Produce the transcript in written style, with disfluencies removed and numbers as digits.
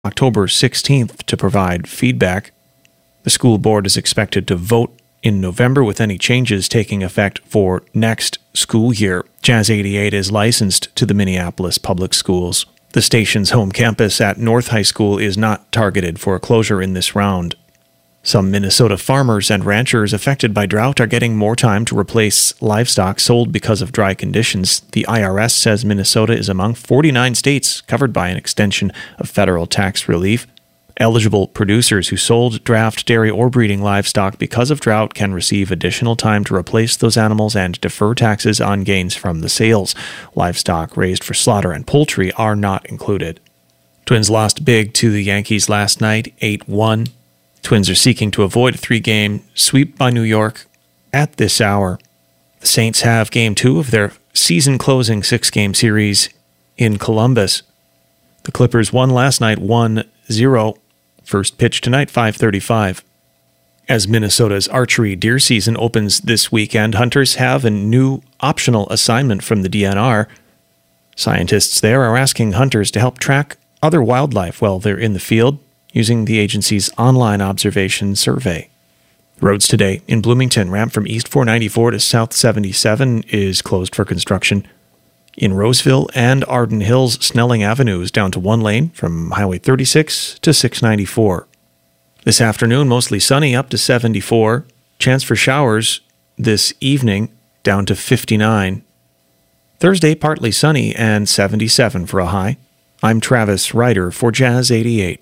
October 16th to provide feedback. The school board is expected to vote in November, with any changes taking effect for next school year. Jazz 88 is licensed to the Minneapolis Public Schools. The station's home campus at North High School is not targeted for closure in this round. Some Minnesota farmers and ranchers affected by drought are getting more time to replace livestock sold because of dry conditions. The IRS says Minnesota is among 49 states covered by an extension of federal tax relief. Eligible producers who sold draft, dairy, or breeding livestock because of drought can receive additional time to replace those animals and defer taxes on gains from the sales. Livestock raised for slaughter and poultry are not included. Twins lost big to the Yankees last night, 8-1. Twins are seeking to avoid a 3-game sweep by New York at this hour. The Saints have Game 2 of their season-closing 6-game series in Columbus. The Clippers won last night 1-0. First pitch tonight, 5:35. As Minnesota's archery deer season opens this weekend, hunters have a new optional assignment from the DNR. Scientists there are asking hunters to help track other wildlife while they're in the field using the agency's online observation survey. Roads today in Bloomington, ramp from East 494 to South 77 is closed for construction. In Roseville and Arden Hills, Snelling Avenue is down to one lane from Highway 36 to 694. This afternoon, mostly sunny, up to 74. Chance for showers this evening, down to 59. Thursday, partly sunny and 77 for a high. I'm Travis Ryder for Jazz 88.